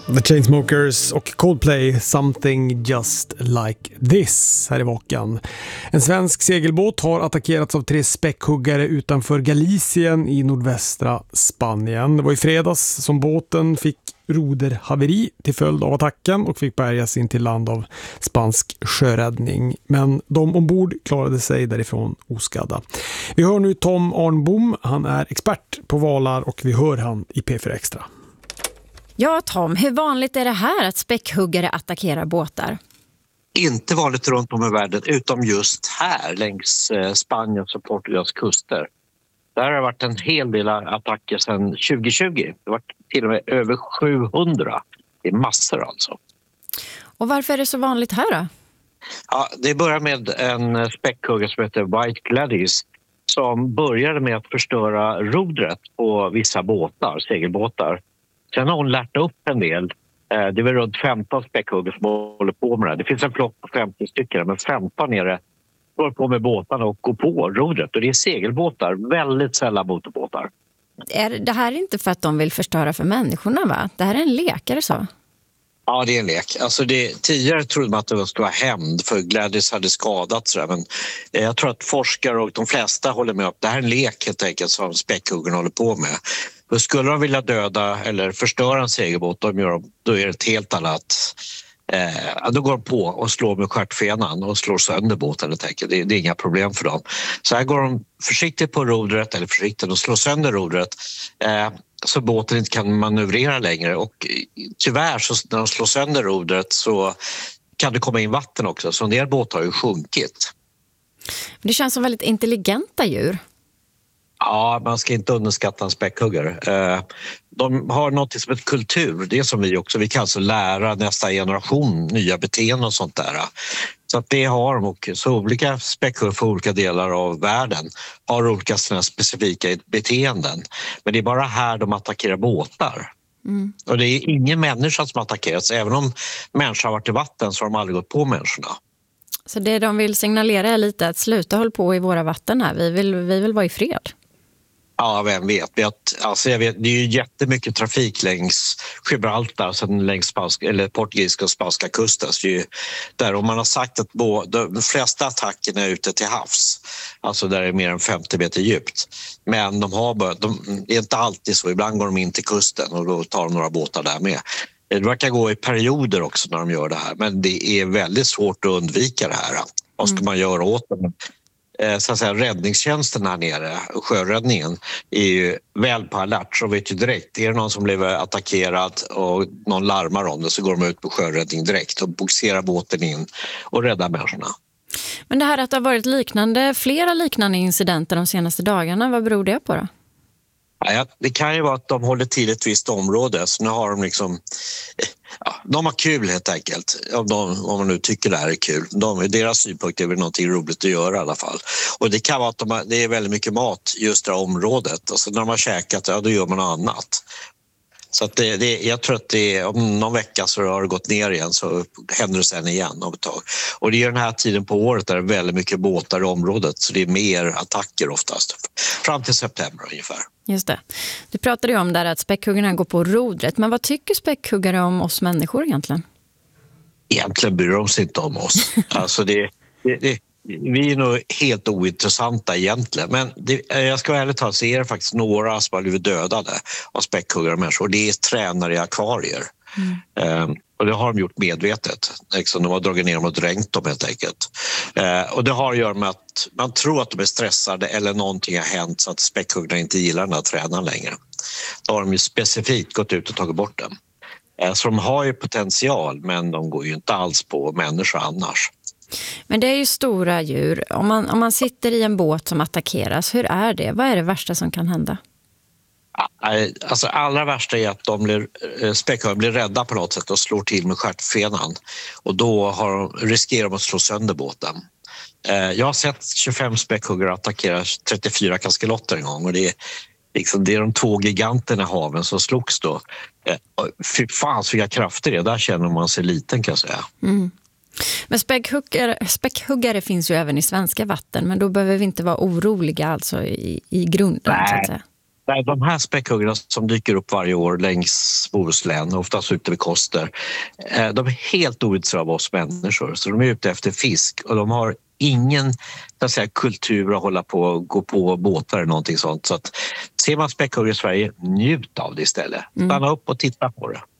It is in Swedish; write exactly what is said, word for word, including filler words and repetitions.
The Chainsmokers och Coldplay, Something Just Like This här i Vakan. En svensk segelbåt har attackerats av tre späckhuggare utanför Galicien i nordvästra Spanien. Det var i fredags som båten fick roderhaveri till följd av attacken och fick bärgas in till land av spansk sjöräddning. Men de ombord klarade sig därifrån oskadda. Vi hör nu Tom Arnbom, han är expert på valar och vi hör han i P fyra Extra. Ja, Tom, hur vanligt är det här att späckhuggare attackerar båtar? Inte vanligt runt om i världen, utom just här längs Spaniens och Portugals kuster. Där har varit en hel del attacker sedan tjugo tjugo. Det har varit till och med över sjuhundra. Det är massor alltså. Och varför är det så vanligt här då? Ja, det börjar med en späckhuggare som heter White Gladys som började med att förstöra rodret på vissa båtar, segelbåtar. Sen har hon lärt upp en del. Det är väl runt femton späckhuggare som håller på med det. Det finns en flock på femtio stycken, men femton är det går på med båtarna och går på rodret. Och det är segelbåtar, väldigt sällan motorbåtar. Är det här inte för att de vill förstöra för människorna, va? Det här är en lek, är det så? Ja, det är en lek. Alltså det, tidigare trodde man att det skulle vara hämnd för Gladys hade skadats. Men jag tror att forskare och de flesta håller med om att det här är en lek helt enkelt som späckhuggarna håller på med. För skulle de vilja döda eller förstöra en segelbåt, de gör, då är det ett helt annat. Eh, då går de på och slår med stjärtfenan och slår sönder båten. Det, det är inga problem för dem. Så här går de försiktigt på rodret, eller försiktigt och slår sönder rodret eh, så båten inte kan manövrera längre. Och tyvärr så när de slår sönder rodret så kan det komma in vatten också. Så en del båtar har ju sjunkit. Det känns som väldigt intelligenta djur. Ja, man ska inte underskatta en späckhuggare. De har något som ett kultur, det är som vi också. Vi kan alltså lära nästa generation nya beteenden och sånt där. Så att det har de, och så olika späckhuggare för olika delar av världen har olika sina specifika beteenden. Men det är bara här de attackerar båtar. Mm. Och det är ingen människa som attackerats. Även om människor har varit i vatten så har de aldrig gått på människorna. Så det de vill signalera är lite att sluta hålla på i våra vatten här. Vi vill, vi vill vara i fred. Ja, vem vet. Alltså jag vet. Det är ju jättemycket trafik längs Gibraltar, sen längs spanska, eller portugisiska och spanska kusten. Så ju där, om man har sagt att de flesta attackerna är ute till havs, alltså där det är mer än femtio meter djupt. Men de har börjat, de, det är inte alltid så. Ibland går de in till kusten och då tar de några båtar där med. Det verkar gå i perioder också när de gör det här, men det är väldigt svårt att undvika det här. Vad ska man göra åt det? Så att säga, räddningstjänsten här nere, sjöräddningen, är ju väl på alert, så vet ju direkt. Är det någon som blev attackerad och någon larmar om det så går de ut på sjöräddning direkt och boxerar båten in och räddar människorna. Men det här att det har varit liknande, flera liknande incidenter de senaste dagarna, vad beror det på då? Ja, det kan ju vara att de håller till ett visst område, så nu har de liksom, ja, de har kul helt enkelt, om, de, om man nu tycker det här är kul. De, deras synpunkt är väl någonting roligt att göra i alla fall. Och det kan vara att de har, det är väldigt mycket mat just det här området, och så när de har käkat, ja, då gör man något annat. Så att det, det, jag tror att det, om någon vecka så har det gått ner igen, så händer det sen igen om ett tag. Och det är den här tiden på året där det är väldigt mycket båtar i området, så det är mer attacker oftast. Fram till september ungefär. Just det. Du pratade ju om där att späckhuggarna går på rodret, men vad tycker späckhuggare om oss människor egentligen? Egentligen bryr de sig inte om oss. Alltså det, det, det vi är nog helt ointressanta egentligen, men det, jag ska ärligt tala så är det faktiskt några som har blivit dödade av späckhuggare och människor. Det är tränare i akvarier. Mm. Um, och det har de gjort medvetet. Liksom, de har dragit ner dem och dränkt dem helt enkelt. Uh, och det har att göra med att man tror att de är stressade eller någonting har hänt så att späckhuggarna inte gillar den här tränaren längre. Då har de ju specifikt gått ut och tagit bort den. Uh, så de har ju potential, men de går ju inte alls på människor annars. Men det är ju stora djur. Om man, om man sitter i en båt som attackeras, hur är det? Vad är det värsta som kan hända? Alltså allra värsta är att de blir, späckhuggare blir rädda på något sätt och slår till med stjärtfenan. Och då har de, riskerar de att slå sönder båten. Jag har sett tjugofem späckhuggare attackera trettiofyra kaskelotter en gång. Och det är, liksom, det är de två giganterna i haven som slogs då. Fy fan så vilka krafter det är. Där känner man sig liten, kan jag säga. Mm. Men späckhuggare, späckhuggare finns ju även i svenska vatten, men då behöver vi inte vara oroliga alltså i, i grunden. Nej. Så att säga. De här späckhuggarna som dyker upp varje år längs Bohuslän, oftast ute vid Koster, de är helt ointresserade av oss människor. Så de är ute efter fisk och de har ingen så att säga, kultur att hålla på och gå på båtar eller någonting sånt. Så att ser man späckhuggare i Sverige, njut av det istället. Stanna upp och titta på det.